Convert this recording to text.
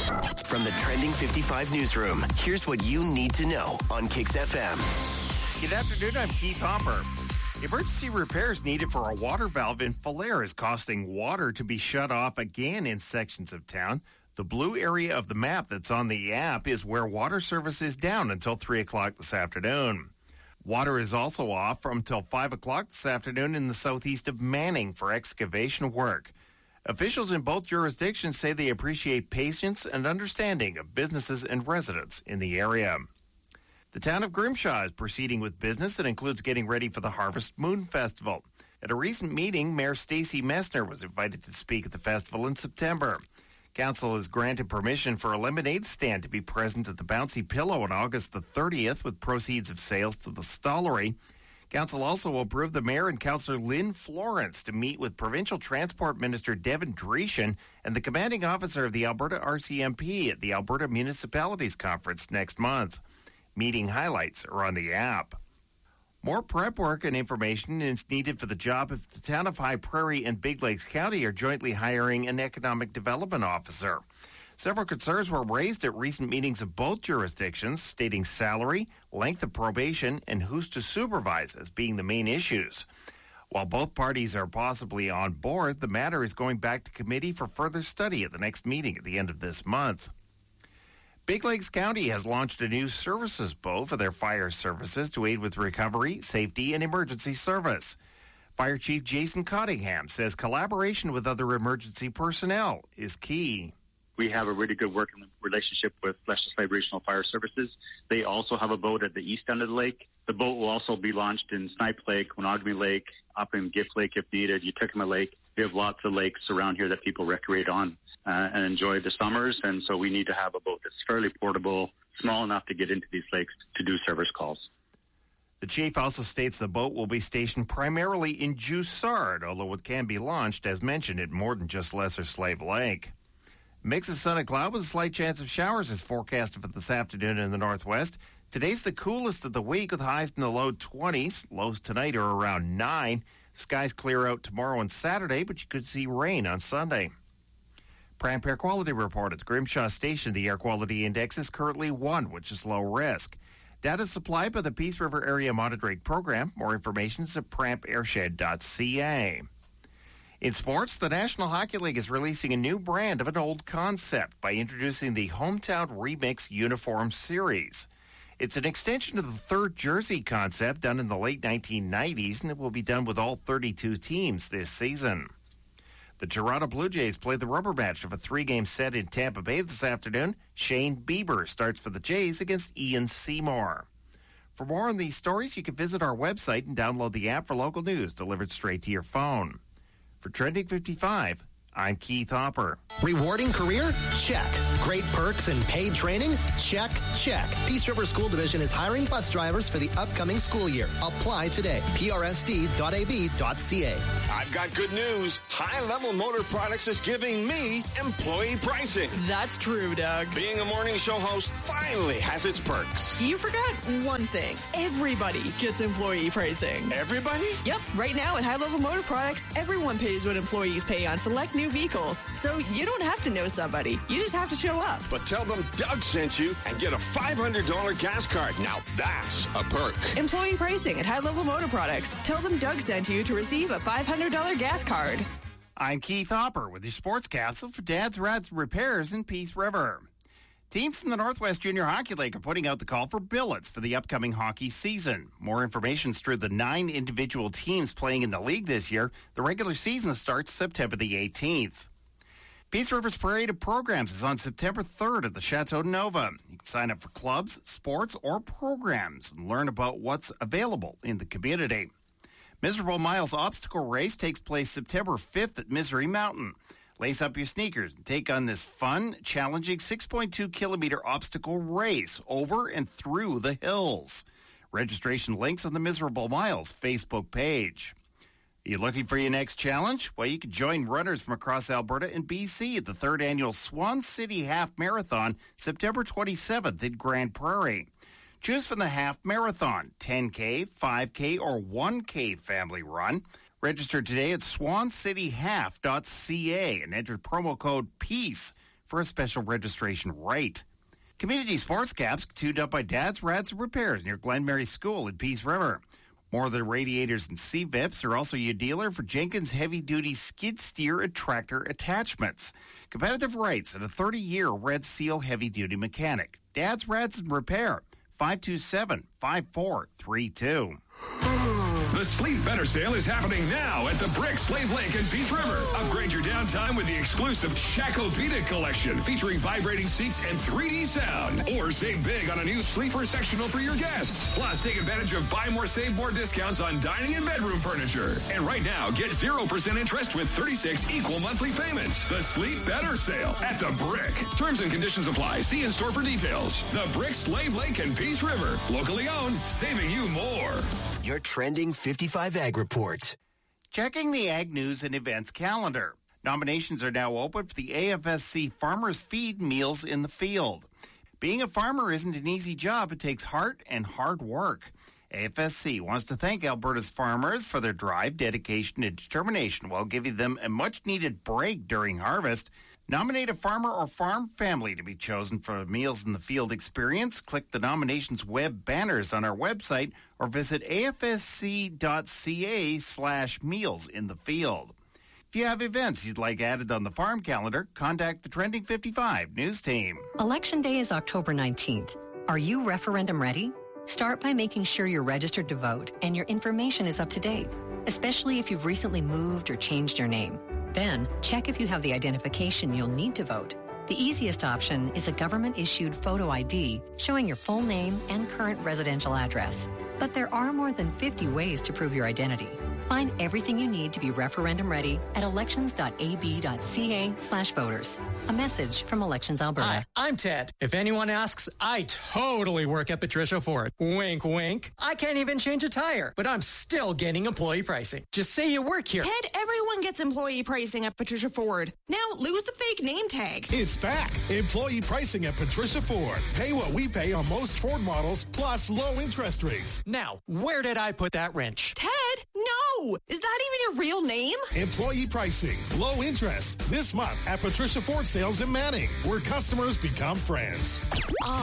From the Trending 55 newsroom, here's what you need to know on Kicks FM. Good afternoon, I'm Keith Hopper. Emergency repairs needed for a water valve in Falher is costing water to be shut off again in sections of town. The blue area of the map that's on the app is where water service is down until 3 o'clock this afternoon. Water is also off until 5 o'clock this afternoon in the southeast of Manning for excavation work. Officials in both jurisdictions say they appreciate patience and understanding of businesses and residents in the area. The town of Grimshaw is proceeding with business that includes getting ready for the Harvest Moon Festival. At a recent meeting, Mayor Stacey Messner was invited to speak at the festival in September. Council has granted permission for a lemonade stand to be present at the Bouncy Pillow on August the 30th with proceeds of sales to the Stollery. Council also approved the mayor and Councillor Lynn Florence to meet with Provincial Transport Minister Devin Dreeshen and the commanding officer of the Alberta RCMP at the Alberta Municipalities Conference next month. Meeting highlights are on the app. More prep work and information is needed for the job if the town of High Prairie and Big Lakes County are jointly hiring an economic development officer. Several concerns were raised at recent meetings of both jurisdictions, stating salary, length of probation, and who's to supervise as being the main issues. While both parties are possibly on board, the matter is going back to committee for further study at the next meeting at the end of this month. Big Lakes County has launched a new services boat for their fire services to aid with recovery, safety, and emergency service. Fire Chief Jason Cottingham says collaboration with other emergency personnel is key. We have a really good working relationship with Leicester Regional Fire Services. They also have a boat at the east end of the lake. The boat will also be launched in Snipe Lake, Monogamy Lake, up in Gift Lake if needed, Uticuma Lake. We have lots of lakes around here that people recreate on and enjoy the summers, and so we need to have a boat that's fairly portable, small enough to get into these lakes to do service calls. The chief also states the boat will be stationed primarily in Joussard, although it can be launched, as mentioned, at more than just Lesser Slave Lake. Mix of sun and cloud with a slight chance of showers is forecasted for this afternoon in the northwest. Today's the coolest of the week with highs in the low 20s. Lows tonight are around 9. Skies clear out tomorrow and Saturday, but you could see rain on Sunday. Prime Air Quality Report at the Grimshaw Station. The air quality index is currently 1, which is low risk. Data supplied by the Peace River Area Monitoring Program. More information is at prampairshed.ca. In sports, the National Hockey League is releasing a new brand of an old concept by introducing the Hometown Remix Uniform Series. It's an extension of the third jersey concept done in the late 1990s, and it will be done with all 32 teams this season. The Toronto Blue Jays play the rubber match of a 3-game set in Tampa Bay this afternoon. Shane Bieber starts for the Jays against Ian Seymour. For more on these stories, you can visit our website and download the app for local news delivered straight to your phone. For Trending 55, I'm Keith Hopper. Rewarding career? Check. Great perks and paid training? Check, check. Peace River School Division is hiring bus drivers for the upcoming school year. Apply today. prsd.ab.ca. I've got good news. High Level Motor Products is giving me employee pricing. That's true, Doug. Being a morning show host finally has its perks. You forgot one thing. Everybody gets employee pricing. Everybody? Yep. Right now at High Level Motor Products, everyone pays what employees pay on select new vehicles. So you don't have to know somebody. You just have to show up. But tell them Doug sent you and get a $500 gas card. Now that's a perk. Employee pricing at High Level Motor Products. Tell them Doug sent you to receive a $500 gas card. I'm Keith Hopper with your Sports Castle for Dad's Rats Repairs in Peace River. Teams from the Northwest Junior Hockey League are putting out the call for billets for the upcoming hockey season. More information is through the 9 individual teams playing in the league this year. The regular season starts September the 18th. Peace River's Parade of Programs is on September 3rd at the Chateau Nova. You can sign up for clubs, sports, or programs and learn about what's available in the community. Miserable Miles Obstacle Race takes place September 5th at Misery Mountain. Lace up your sneakers and take on this fun, challenging 6.2-kilometer obstacle race over and through the hills. Registration links on the Miserable Miles Facebook page. Are you looking for your next challenge? Well, you can join runners from across Alberta and BC at the 3rd Annual Swan City Half Marathon, September 27th in Grand Prairie. Choose from the half marathon, 10K, 5K, or 1K family run. Register today at swancityhalf.ca and enter promo code PEACE for a special registration rate. Community sports caps tuned up by Dad's Rats and Repairs near Glen Mary School in Peace River. More than radiators and C-VIPs are also your dealer for Jenkins heavy-duty skid steer and tractor attachments. Competitive rates and a 30-year Red Seal heavy-duty mechanic. Dad's Rats and Repair, 527-5432. The Sleep Better sale is happening now at the Brick, Slave Lake, and Peace River. Upgrade your downtime with the exclusive Shacklopedic collection featuring vibrating seats and 3D sound. Or save big on a new sleeper sectional for your guests. Plus, take advantage of buy more, save more discounts on dining and bedroom furniture. And right now, get 0% interest with 36 equal monthly payments. The Sleep Better sale at the Brick. Terms and conditions apply. See in store for details. The Brick, Slave Lake, and Peace River. Locally owned, saving you more. Your Trending 55 Ag Report. Checking the Ag News and Events calendar. Nominations are now open for the AFSC Farmers Feed Meals in the Field. Being a farmer isn't an easy job. It takes heart and hard work. AFSC wants to thank Alberta's farmers for their drive, dedication, and determination while giving them a much-needed break during harvest. Nominate a farmer or farm family to be chosen for a Meals in the Field experience. Click the nominations web banners on our website or visit afsc.ca/mealsinthefield. If you have events you'd like added on the farm calendar, contact the Trending 55 news team. Election Day is October 19th. Are you referendum ready? Start by making sure you're registered to vote and your information is up to date, especially if you've recently moved or changed your name. Then, check if you have the identification you'll need to vote. The easiest option is a government-issued photo ID showing your full name and current residential address. But there are more than 50 ways to prove your identity. Find everything you need to be referendum ready at elections.ab.ca/voters. A message from Elections Alberta. Hi, I'm Ted. If anyone asks, I totally work at Patricia Ford. Wink, wink. I can't even change a tire, but I'm still getting employee pricing. Just say you work here. Ted, everyone gets employee pricing at Patricia Ford. Now lose the fake name tag. It's back. Employee pricing at Patricia Ford. Pay what we pay on most Ford models, plus low interest rates. Now, where did I put that wrench? Ted, no! Is that even your real name? Employee pricing. Low interest. This month at Patricia Ford Sales in Manning, where customers become friends.